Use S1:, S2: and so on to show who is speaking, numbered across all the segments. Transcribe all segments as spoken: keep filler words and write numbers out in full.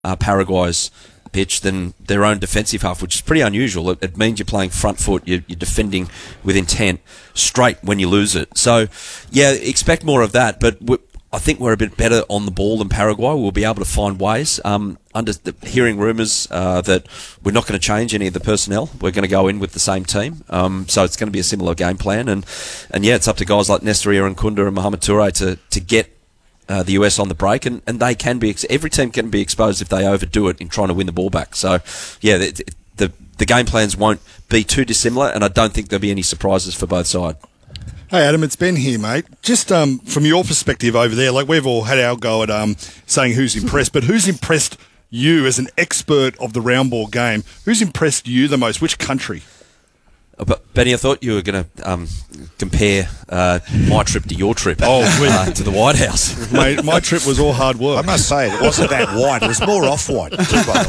S1: uh, Paraguay's pitch than their own defensive half, which is pretty unusual. It, it means you're playing front foot, you're, you're defending with intent straight when you lose it. So, yeah, expect more of that, but we, I think we're a bit better on the ball than Paraguay. We'll be able to find ways. Um, under the, hearing rumours uh, that we're not going to change any of the personnel. We're going to go in with the same team. Um, so it's going to be a similar game plan. And, and yeah, it's up to guys like Nestor Irankunda and Mohamed Toure to, to get Uh, the U S on the break, and, and they can be ex- every team can be exposed if they overdo it in trying to win the ball back. So, yeah, the, the the game plans won't be too dissimilar, and I don't think there'll be any surprises for both sides.
S2: Hey Adam, it's Ben here, mate. Just um, from your perspective over there, like we've all had our go at um, saying who's impressed, but who's impressed you as an expert of the round ball game? Who's impressed you the most? Which country?
S1: But Benny, I thought you were going to um, compare uh, my trip to your trip
S2: oh,
S1: uh, to the White House.
S2: Mate, my trip was all hard work.
S3: I must say, it wasn't that white. It was more off-white, too, by the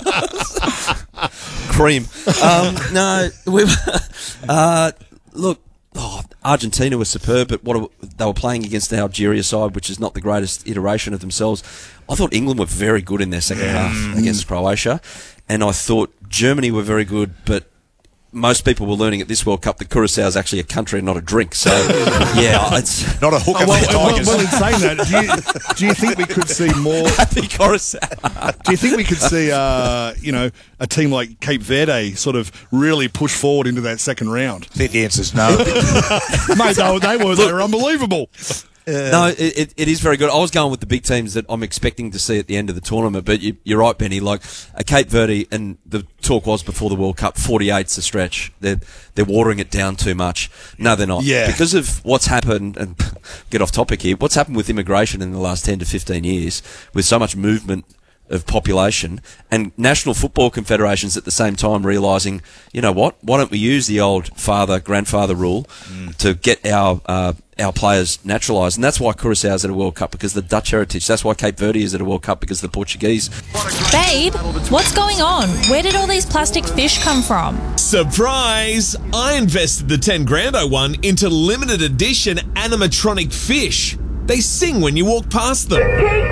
S3: way.
S1: Cream. Um, no, we uh, look, oh, Argentina was superb, but what they were playing against the Algeria side, which is not the greatest iteration of themselves. I thought England were very good in their second
S2: yeah.
S1: half against Croatia, and I thought Germany were very good, but most people were learning at this World Cup that Curacao is actually a country and not a drink. So, yeah, it's
S3: not a hookup
S2: oh, well,
S3: for the Tigers.
S2: Well, well, in saying that, do you, do you think we could see more?
S1: Happy Curacao.
S2: Do you think we could see, uh, you know, a team like Cape Verde sort of really push forward into that second round?
S3: I think the answer is no.
S2: Mate, they, they were they were unbelievable.
S1: Uh, no, it, it, it is very good. I was going with the big teams that I'm expecting to see at the end of the tournament, but you, you're right, Benny. Like a Cape Verde, and the talk was before the World Cup, forty-eight's a stretch. They're they're watering it down too much. No, they're not.
S2: Yeah.
S1: Because of what's happened, and get off topic here. What's happened with immigration in the last ten to fifteen years, with so much movement of population, and national football confederations at the same time realising, you know what, why don't we use the old father grandfather rule mm. to get our uh, our players naturalised? And that's why Curaçao's at a World Cup, because of the Dutch heritage. That's why Cape Verde is at a World Cup, because of the Portuguese.
S4: Babe, what's going on? Where did all these plastic fish come from?
S5: Surprise! I invested the ten grand I won into limited edition animatronic fish. They sing when you walk past them.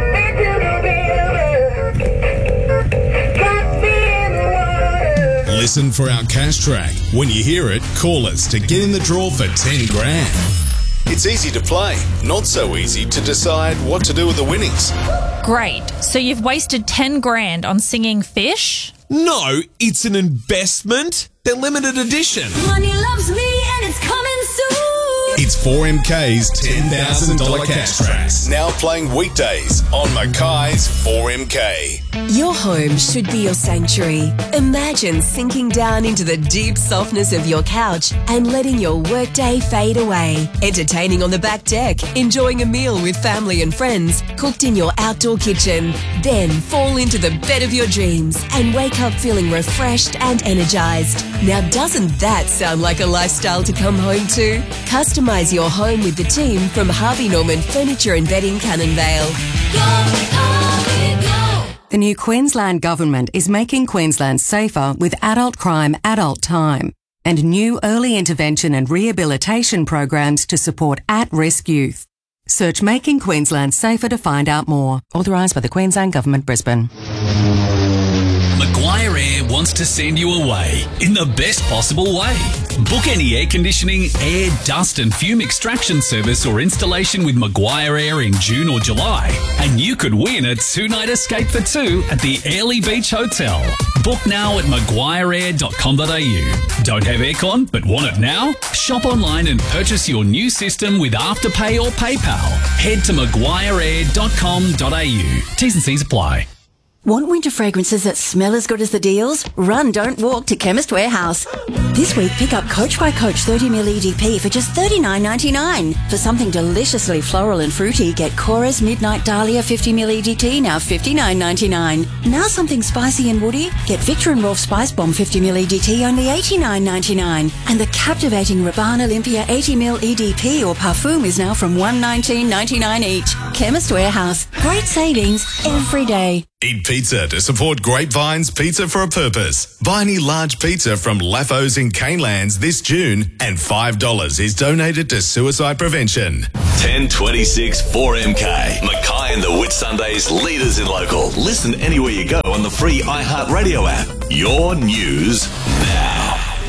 S5: Listen for our cash track. When you hear it, call us to get in the draw for ten grand.
S6: It's easy to play, not so easy to decide what to do with the winnings.
S4: Great. So you've wasted ten grand on singing fish?
S5: No, it's an investment. They're limited edition.
S7: Money loves me and it's coming soon.
S5: It's four M K's ten thousand dollars cash tracks.
S6: Now playing weekdays on Mackay's four M K.
S8: Your home should be your sanctuary. Imagine sinking down into the deep softness of your couch and letting your workday fade away. Entertaining on the back deck, enjoying a meal with family and friends, cooked in your outdoor kitchen. Then fall into the bed of your dreams and wake up feeling refreshed and energized. Now doesn't that sound like a lifestyle to come home to? Customize your home with the team from Harvey Norman Furniture and Bedding, Cannonvale.
S7: Go, Harvey, go.
S9: The new Queensland Government is making Queensland safer with adult crime, adult time, and new early intervention and rehabilitation programs to support at-risk youth. Search Making Queensland Safer to find out more. Authorised by the Queensland Government, Brisbane.
S10: Maguire Air wants to send you away in the best possible way. Book any air conditioning, air, dust and fume extraction service or installation with Maguire Air in June or July, and you could win a two-night escape for two at the Airlie Beach Hotel. Book now at maguire air dot com dot a u. Don't have aircon but want it now? Shop online and purchase your new system with Afterpay or PayPal. Head to maguire air dot com dot a u. T's and C's apply.
S11: Want winter fragrances that smell as good as the deals? Run, don't walk to Chemist Warehouse. This week, pick up Coach by Coach thirty milliliter E D P for just thirty-nine ninety-nine. For something deliciously floral and fruity, get Cora's Midnight Dahlia fifty milliliter E D T, now fifty-nine ninety-nine. Now something spicy and woody, get Victor and Rolf Spice Bomb fifty milliliter E D T, only eighty-nine ninety-nine. And the captivating Rabanne Olympia eighty milliliter E D P or Parfum is now from one nineteen ninety-nine each. Chemist Warehouse. Great savings every day.
S6: Eat pizza to support Grapevine's Pizza for a Purpose. Buy any large pizza from Laffos in Canelands this June and five dollars is donated to suicide prevention.
S12: ten twenty-six four M K. Mackay and the Whitsundays, leaders in local. Listen anywhere you go on the free iHeartRadio app. Your news now.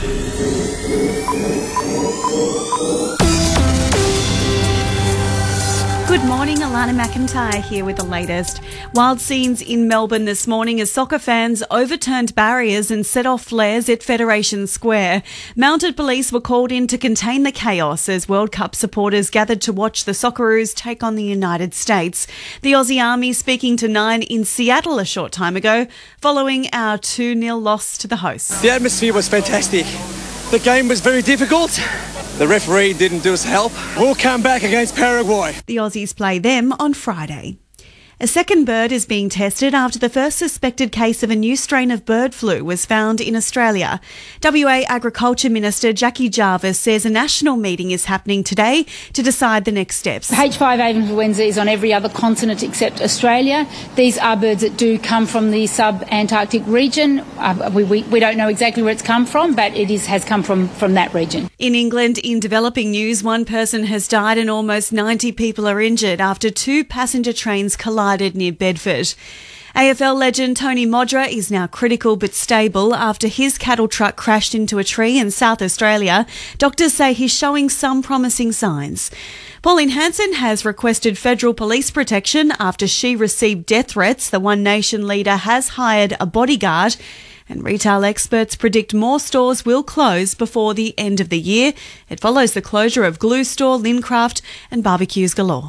S13: Good morning, Alana McIntyre here with the latest. Wild scenes in Melbourne this morning as soccer fans overturned barriers and set off flares at Federation Square. Mounted police were called in to contain the chaos as World Cup supporters gathered to watch the Socceroos take on the United States. The Aussie Army speaking to Nine in Seattle a short time ago following our two nil loss to the hosts.
S14: The atmosphere was fantastic. The game was very difficult. The referee didn't do us help. We'll come back against Paraguay.
S13: The Aussies play them on Friday. A second bird is being tested after the first suspected case of a new strain of bird flu was found in Australia. W A Agriculture Minister Jackie Jarvis says a national meeting is happening today to decide the next steps.
S15: H five N one influenza is on every other continent except Australia. These are birds that do come from the sub-Antarctic region. Uh, we, we, we don't know exactly where it's come from, but it is, has come from, from that region.
S13: In England, in developing news, one person has died and almost ninety people are injured after two passenger trains collided near Bedford. A F L legend Tony Modra is now critical but stable after his cattle truck crashed into a tree in South Australia. Doctors say he's showing some promising signs. Pauline Hanson has requested federal police protection after she received death threats. The One Nation leader has hired a bodyguard. And retail experts predict more stores will close before the end of the year. It follows the closure of Glue Store, Lincraft and Barbecues Galore.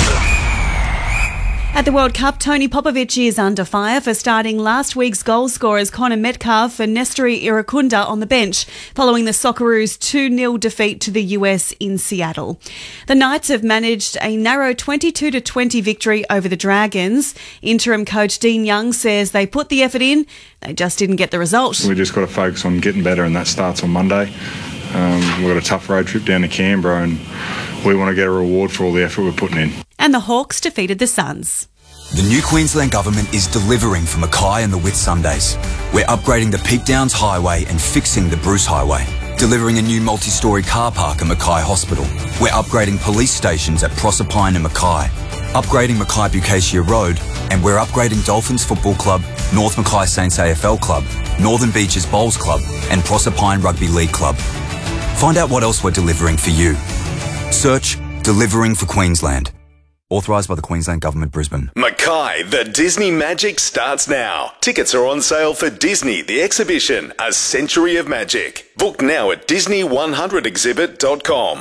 S13: At the World Cup, Tony Popovic is under fire for starting last week's goal scorers Connor Metcalfe and Nestori Irakunda on the bench following the Socceroos two nil defeat to the U S in Seattle. The Knights have managed a narrow twenty-two to twenty victory over the Dragons. Interim coach Dean Young says they put the effort in, they just didn't get the result.
S16: We just got to focus on getting better, and that starts on Monday. Um, we've got a tough road trip down to Canberra and we want to get a reward for all the effort we're putting in.
S13: And the Hawks defeated the Suns.
S17: The new Queensland Government is delivering for Mackay and the Whitsundays. We're upgrading the Peak Downs Highway and fixing the Bruce Highway. Delivering a new multi-storey car park at Mackay Hospital. We're upgrading police stations at Proserpine and Mackay. Upgrading Mackay Bucacia Road. And we're upgrading Dolphins Football Club, North Mackay Saints A F L Club, Northern Beaches Bowls Club and Proserpine Rugby League Club. Find out what else we're delivering for you. Search Delivering for Queensland. Authorised by the Queensland Government, Brisbane.
S6: Mackay, the Disney Magic starts now. Tickets are on sale for Disney, the exhibition, A Century of Magic. Book now at disney one hundred exhibit dot com.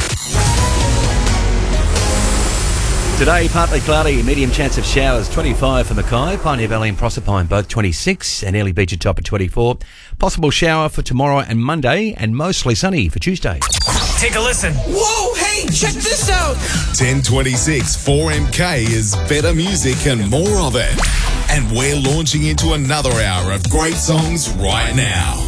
S18: Today, partly cloudy, medium chance of showers, twenty-five for Mackay, Pioneer Valley and Proserpine, both twenty-six, and Early Beach at top at twenty-four. Possible shower for tomorrow and Monday, and mostly sunny for Tuesday.
S19: Take a listen. Whoa, hey, check this out.
S6: ten twenty-six four M K is better music and more of it. And we're launching into another hour of great songs right now.